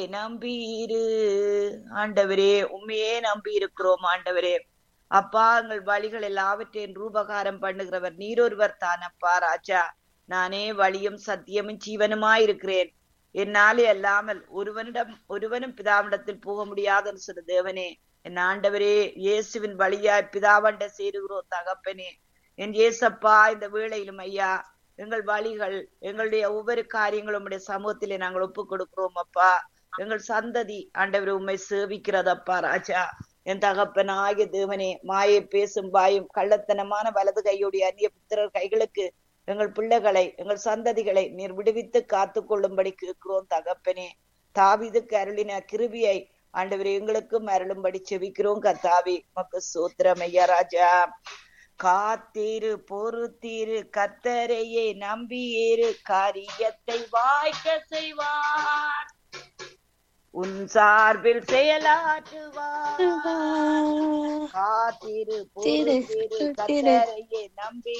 நம்பியிரு ஆண்டவரே, உண்மையே நம்பி இருக்கிறோம் ஆண்டவரே. அப்பா, எங்கள் வழிகள் எல்லாவற்றையும் ரூபகாரம் பண்ணுகிறவர் நீரொருவர் தானப்பா ராஜா. நானே வழியும் சத்தியமும் ஜீவனுமாயிருக்கிறேன். என்னாலே அல்லாமல் ஒருவனும் பிதாவிடத்தில் போக முடியாதுன்னு சொன்ன தேவனே, என் ஆண்டவரே, இயேசுவின் வழியாய் பிதாவண்ட சேருகிறோம் தகப்பனே. என் இயேசப்பா, இந்த வேளையிலும் ஐயா, எங்கள் வழிகள், எங்களுடைய ஒவ்வொரு காரியங்களும் உடைய சமூகத்திலே நாங்கள் ஒப்புக் கொடுக்கிறோம் அப்பா. எங்கள் சந்ததி ஆண்டவரே உம்மை சேவிக்கிறதப்பா ராஜா. என் தகப்பனாகிய தேவனே, மாயை பேசும் வாயும் கள்ளத்தனமான வலது கையுடைய அந்நிய புத்திரர் கைகளுக்கு எங்கள் பிள்ளைகளை, எங்கள் சந்ததிகளை நீர் விடுவித்து காத்து கொள்ளும்படி கேட்கிறோம் தகப்பனே. தாவீதுக்கு அருளின கிருபியை ஆண்டவரே எங்களுக்கும் அருளும்படி செவிக்கிறோம் கர்த்தாவே. உமக்கு ஸ்தோத்திரம் ஐயா ராஜா. காத்திரு, பொறுத்திரு, கர்த்தரையே நம்பியிரு, காரியத்தை வாய்க்க செய்வார், உன் சார்பில் செயலாற்றுவார். காத்திரு, பொறுத்திரு, கர்த்தரையே நம்பி